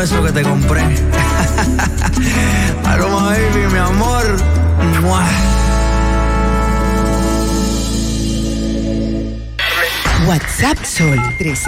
eso que te compré. Aroma Baby, mi amor. ¡Mua! WhatsApp Sol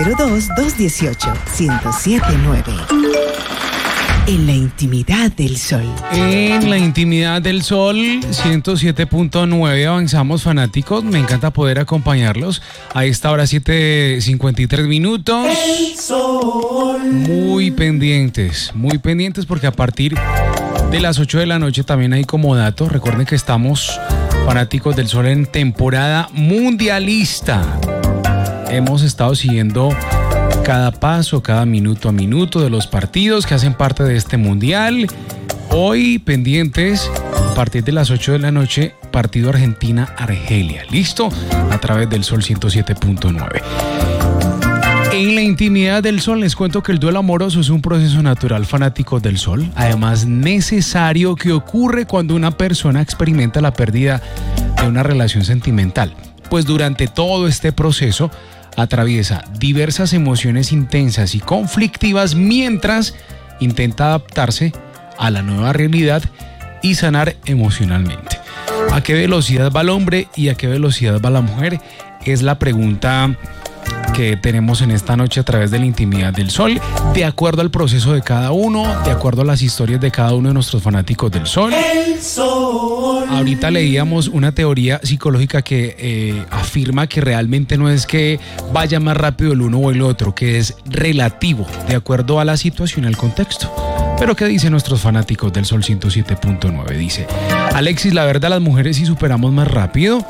302-218-1079. En la intimidad del Sol. En la intimidad del Sol 107.9 avanzamos, fanáticos. Me encanta poder acompañarlos a esta hora 7:53 minutos. El Sol. Muy pendientes porque a partir de las 8 de la noche también hay como dato. Recuerden que estamos, fanáticos del Sol, en temporada mundialista. Hemos estado siguiendo cada paso, cada minuto a minuto de los partidos que hacen parte de este mundial. Hoy pendientes, a partir de las 8 de la noche, partido Argentina-Argelia. ¿Listo? A través del Sol 107.9. En la intimidad del Sol les cuento que el duelo amoroso es un proceso natural, fanáticos del Sol, además necesario, que ocurre cuando una persona experimenta la pérdida de una relación sentimental. Pues durante todo este proceso atraviesa diversas emociones intensas y conflictivas mientras intenta adaptarse a la nueva realidad y sanar emocionalmente. ¿A qué velocidad va el hombre y a qué velocidad va la mujer? Es la pregunta que tenemos en esta noche a través de la intimidad del Sol, de acuerdo al proceso de cada uno, de acuerdo a las historias de cada uno de nuestros fanáticos del Sol. El Sol. Ahorita leíamos una teoría psicológica que afirma que realmente no es que vaya más rápido el uno o el otro, que es relativo, de acuerdo a la situación y al contexto. Pero ¿qué dicen nuestros fanáticos del Sol 107.9? Dice: Alexis, la verdad, las mujeres sí superamos más rápido,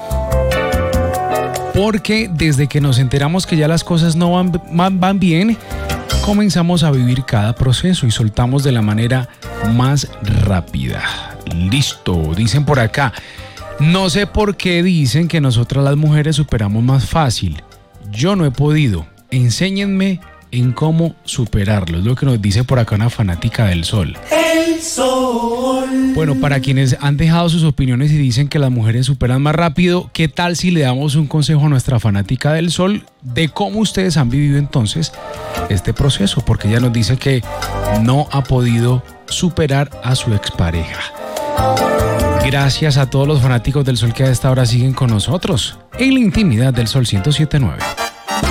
porque desde que nos enteramos que ya las cosas no van bien, comenzamos a vivir cada proceso y soltamos de la manera más rápida. Listo, dicen por acá. No sé por qué dicen que nosotras las mujeres superamos más fácil. Yo no he podido. Enséñenme en cómo superarlo. Es lo que nos dice por acá una fanática del Sol. El Sol. Bueno, para quienes han dejado sus opiniones y dicen que las mujeres superan más rápido, ¿qué tal si le damos un consejo a nuestra fanática del Sol de cómo ustedes han vivido entonces este proceso? Porque ella nos dice que no ha podido superar a su expareja. Gracias a todos los fanáticos del Sol que a esta hora siguen con nosotros en la intimidad del Sol 107.9.